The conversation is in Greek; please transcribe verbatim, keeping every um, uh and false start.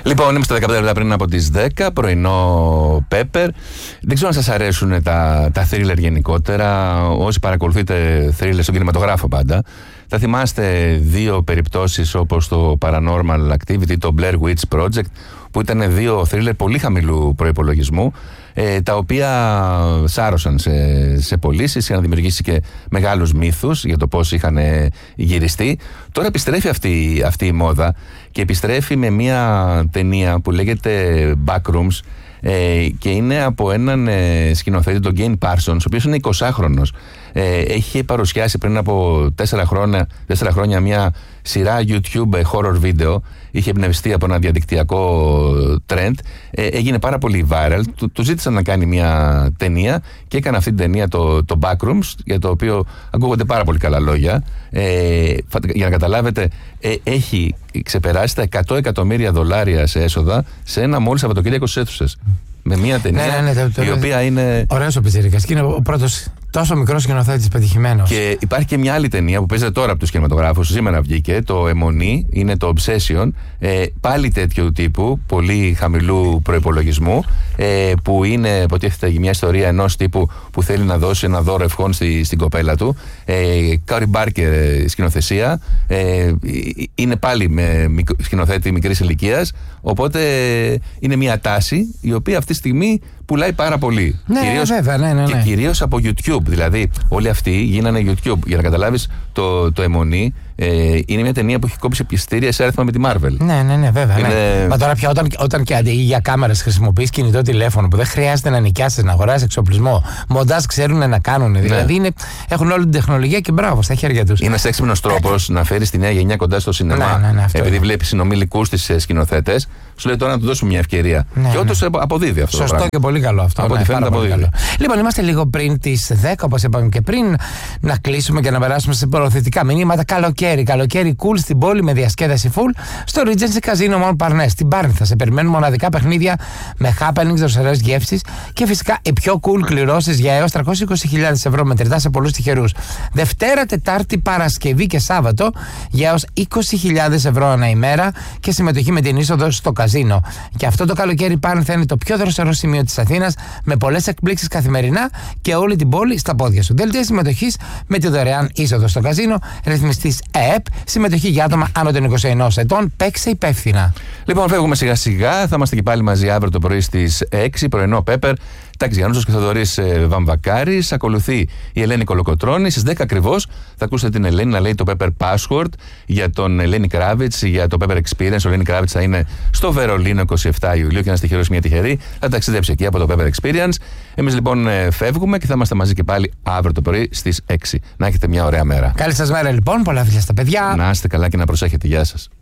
Λοιπόν, είμαστε δεκαπέντε λεπτά πριν από τις δέκα, πρωινό Pepper. Δεν ξέρω αν σας αρέσουν τα, τα thriller γενικότερα. Όσοι παρακολουθείτε thriller στον κινηματογράφο πάντα, θα θυμάστε δύο περιπτώσεις όπως το Paranormal Activity, το Blair Witch Project, που ήταν δύο thriller πολύ χαμηλού προϋπολογισμού, ε, τα οποία σάρωσαν σε, σε πωλήσεις, είχαν δημιουργήσει και μεγάλους μύθους για το πώς είχαν ε, γυριστεί. Τώρα επιστρέφει αυτή, αυτή η μόδα και επιστρέφει με μια ταινία που λέγεται Backrooms, ε, και είναι από έναν ε, σκηνοθέτη, τον Γκέιν Πάρσονς, ο οποίος είναι εικοσάχρονος. Ε, έχει παρουσιάσει πριν από τέσσερα χρόνια, τέσσερα χρόνια μια σειρά YouTube horror video. Είχε εμπνευστεί από ένα διαδικτυακό trend. Ε, έγινε πάρα πολύ viral. Του, του ζήτησαν να κάνει μια ταινία και έκανε αυτή την ταινία, το, το Backrooms, για το οποίο ακούγονται πάρα πολύ καλά λόγια. Ε, για να καταλάβετε, ε, έχει ξεπεράσει τα εκατό εκατομμύρια δολάρια σε έσοδα σε ένα μόλις Σαββατοκύριακο στις αίθουσες. Με μια ταινία, ναι, ναι, ναι, το, το, η οποία είναι. Ωραίος ο Πιτσιρίκας και είναι ο πρώτος τόσο μικρός σκηνοθέτης πετυχημένος. Και υπάρχει και μια άλλη ταινία που παίζεται τώρα από τους κινηματογράφους, σήμερα βγήκε, το Αιμονή, είναι το Obsession. Ε, πάλι τέτοιου τύπου, πολύ χαμηλού προϋπολογισμού, ε, που είναι, υποτίθεται, μια ιστορία ενός τύπου που θέλει να δώσει ένα δώρο ευχών στη, στην κοπέλα του. Κάρι Μπάρκερ σκηνοθεσία. Ε, είναι πάλι με σκηνοθέτη μικρής ηλικίας. Οπότε είναι μια τάση η οποία αυτή τη στιγμή πουλάει πάρα πολύ. Ναι, κυρίως, βέβαια, ναι, ναι, ναι. Και κυρίως από YouTube. Δηλαδή, όλοι αυτοί γίνανε YouTube. Για να καταλάβεις, το, το Αιμονή ε, είναι μια ταινία που έχει κόψει πιστήρια σε αριθμό με τη Marvel. Ναι, ναι, ναι, βέβαια. Είναι... Ναι. Μα τώρα πια όταν, όταν και αντί για κάμερες χρησιμοποιείς κινητό τηλέφωνο που δεν χρειάζεται να νοικιάσεις, να αγοράσεις εξοπλισμό, μοντάζ ξέρουν να κάνουν. Ναι. Δηλαδή είναι, έχουν όλη την τεχνολογία και μπράβο στα χέρια τους. Είναι ένας έξυπνος τρόπος να φέρεις τη νέα γενιά κοντά στο σινεμά. Ναι, ναι, ναι, επειδή είναι. βλέπει συνομιλικούς της σκηνοθέτες, σου λέει τώρα να του δώσουμε μια ευκαιρία. Ναι, και όντως ναι. αποδίδει αυτό. Σωστό το και πολύ καλό αυτό. Από ναι, ό,τι φαίνεται αποδίδει. Καλό. Λοιπόν, είμαστε λίγο πριν τις δέκα, όπως είπαμε και πριν, να κλείσουμε και να περάσουμε σε προωθητικά μηνύματα. Καλοκαίρι, καλοκαίρι cool στην πόλη με διασκέδαση full στο Regency Casino Mall Parnes. Στην Πάρνη θα σε περιμένουν μοναδικά παιχνίδια με happenings, δροσερές γεύσεις και φυσικά οι πιο cool κληρώσεις για έως τριακόσιες είκοσι χιλιάδες ευρώ μετρητά σε πολλούς τυχερούς. Δευτέρα, Τετάρτη, Παρασκευή και Σάββατο για έως είκοσι χιλιάδες ευρώ ανά ημέρα και συμμετοχή με την είσοδο στο καζίνο. Και αυτό το καλοκαίρι Πάρνη θα είναι το πιο δροσερό σημείο της Αθήνας με πολλές εκπλήξεις καθημερινά και όλη την πόλη στα πόδια σου. Δελτία συμμετοχής με τη δωρεάν είσοδο στο καζίνο, ρυθμιστής ΕΕΠ, συμμετοχή για άτομα άνω των είκοσι ενός ετών. Παίξε υπεύθυνα. Λοιπόν, φεύγουμε σιγά σιγά. Θα είμαστε και πάλι μαζί αύριο το πρωί στις έξι, πρωινό Pepper. Τάκης Γιαννούσος και Θοδωρής ε, Βαμβακάρης. Ακολουθεί η Ελένη Κολοκοτρώνη. Στις δέκα ακριβώς θα ακούσετε την Ελένη να λέει το Pepper Password για τον Ελένη Κράβιτς, για το Pepper Experience. Ο Ελένη Κράβιτς θα είναι στο Βερολίνο εικοστή εβδόμη Ιουλίου και ένας τυχερός μια τυχερή θα ταξιδέψει εκεί από το Pepper Experience. Εμείς λοιπόν ε, φεύγουμε και θα είμαστε μαζί και πάλι αύριο το πρωί στις έξι. Να έχετε μια ωραία μέρα. Καλή σας μέρα λοιπόν, πολλά φιλιά στα παιδιά. Να είστε καλά και να προσέχετε. Γεια σας.